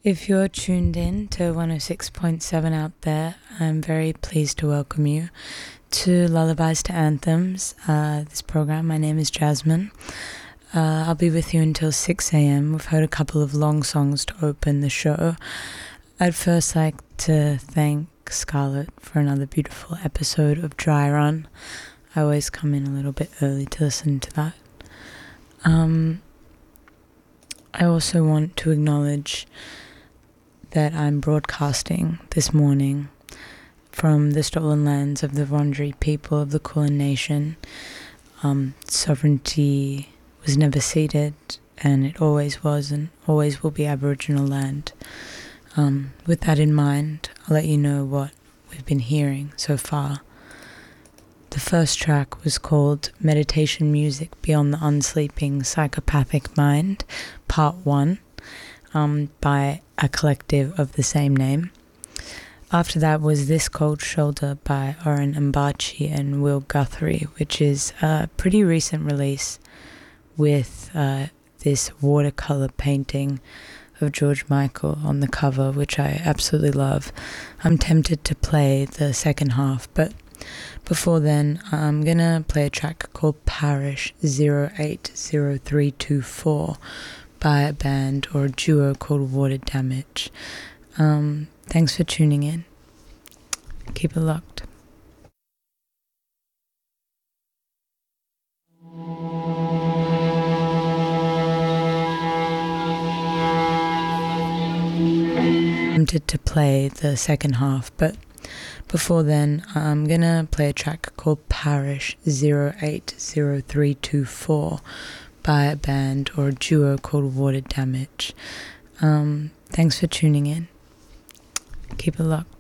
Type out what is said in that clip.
If you're tuned in to 106.7 out there, I'm very pleased to welcome you to Lullabies to Anthems, this program. My name is Jasmine. I'll be with you until 6 a.m. We've heard a couple of long songs to open the show. I'd first like to thank Scarlett for another beautiful episode of Dry Run. I always come in a little bit early to listen to that. I also want to acknowledge that I'm broadcasting this morning from the stolen lands of the Wurundjeri people of the Kulin Nation. Sovereignty was never ceded, and it always was and always will be Aboriginal land. With that in mind, I'll let you know what we've been hearing so far. The first track was called Meditation Music Beyond the Unsleeping Psychopathic Mind, Part 1, by a collective of the same name. After that was This Cold Shoulder by Oren Mbachi and Will Guthrie, which is a pretty recent release with this watercolor painting of George Michael on the cover, which I absolutely love. I'm tempted to play the second half, but before then, I'm gonna play a track called Parish 080324 by a band or a duo called Water Damage. Thanks for tuning in. Keep it locked. I'm tempted to play the second half, but before then, I'm gonna play a track called Parish 080324 by a band or a duo called Water Damage. Thanks for tuning in. Keep it locked.